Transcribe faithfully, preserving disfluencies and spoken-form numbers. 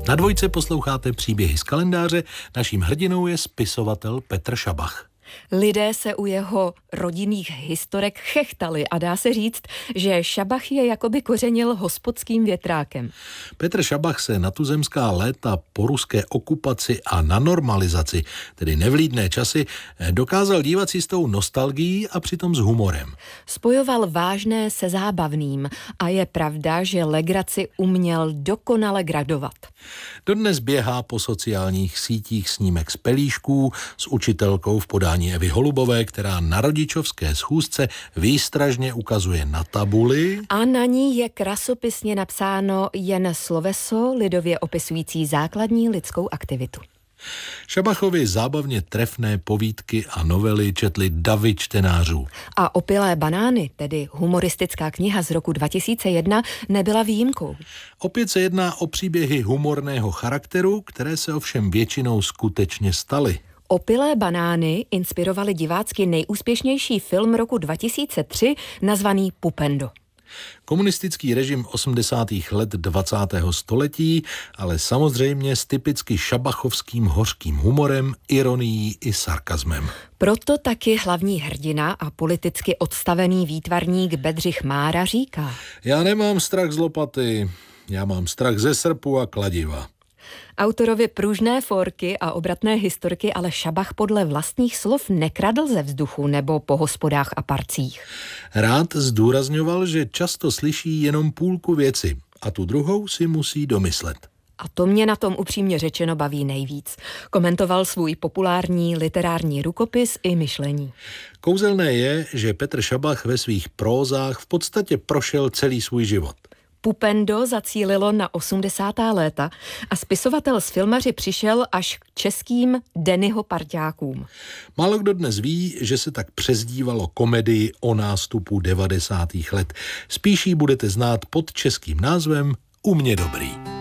Na Dvojce posloucháte příběhy z kalendáře. Naším hrdinou je spisovatel Petr Šabach. Lidé se u jeho rodinných historek chechtali a dá se říct, že Šabach je jakoby kořenil hospodským větrákem. Petr Šabach se na tuzemská léta po ruské okupaci a na normalizaci, tedy nevlídné časy, dokázal dívat si s tou nostalgií a přitom s humorem. Spojoval vážné se zábavným a je pravda, že legraci uměl dokonale gradovat. Dodnes běhá po sociálních sítích snímek z pelíšků s učitelkou v podání Evy Holubové, která na rodičovské schůzce výstražně ukazuje na tabuli. A na ní je krasopisně napsáno jen sloveso lidově opisující základní lidskou aktivitu. Šabachovi zábavně trefné povídky a novely četli davy čtenářů. A Opilé banány, tedy humoristická kniha z roku dva tisíce jedna, nebyla výjimkou. Opět se jedná o příběhy humorného charakteru, které se ovšem většinou skutečně staly. Opilé banány inspirovaly divácky nejúspěšnější film roku dva tisíce tři nazvaný Pupendo. Komunistický režim osmdesátých let dvacátého století, ale samozřejmě s typicky šabachovským hořkým humorem, ironií i sarkazmem. Proto taky hlavní hrdina a politicky odstavený výtvarník Bedřich Mára říká: Já nemám strach z lopaty, já mám strach ze srpu a kladiva. Autorovi pružné fórky a obratné historky ale Šabach podle vlastních slov nekradl ze vzduchu nebo po hospodách a parcích. Rád zdůrazňoval, že často slyší jenom půlku věci a tu druhou si musí domyslet. A to mě na tom upřímně řečeno baví nejvíc. Komentoval svůj populární literární rukopis i myšlení. Kouzelné je, že Petr Šabach ve svých prózách v podstatě prošel celý svůj život. Pupendo zacílilo na osmdesátá léta a spisovatel z filmaři přišel až k českým Dennyho parťákům. Málo kdo dnes ví, že se tak přezdívalo komedii o nástupu devadesátých let. Spíš ji budete znát pod českým názvem U mě dobrý.